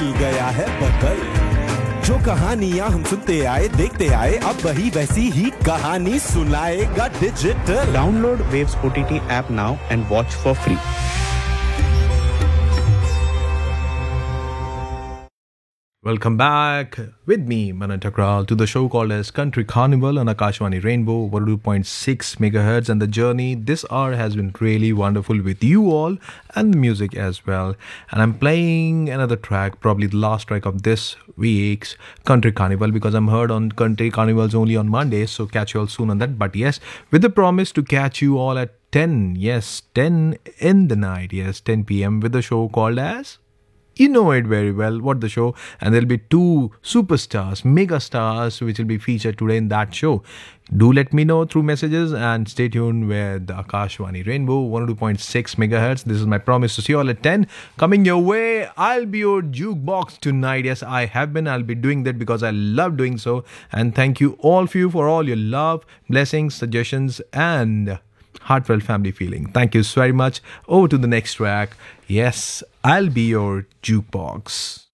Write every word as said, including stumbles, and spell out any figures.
मिल गया है बदल। जो कहानियां हम सुनते आए देखते आए, अब वही वैसी ही कहानी सुनाएगा digital. Download Waves O T T app now and watch for free. Welcome back with me, Manan Takral, to the show called as Country Carnival on Akashvani Rainbow one oh two point six megahertz. And the journey this hour has been really wonderful with you all and the music as well. And I'm playing another track, probably the last track of this week's Country Carnival, because I'm heard on Country Carnivals only on Mondays. So catch you all soon on that. But yes, with the promise to catch you all at ten, yes, ten in the night, yes, ten p.m. with the show called as... You know it very well, what the show, and there'll be two superstars, mega stars, which will be featured today in that show. Do let me know through messages and stay tuned with Akashvani Rainbow one oh two point six megahertz. This is my promise to see you all at ten. Coming your way, I'll be your jukebox tonight. Yes, I have been. I'll be doing that because I love doing so. And thank you all for you for all your love, blessings, suggestions, and heartfelt family feeling. Thank you so very much. Over to the next track. Yes, I'll be your jukebox.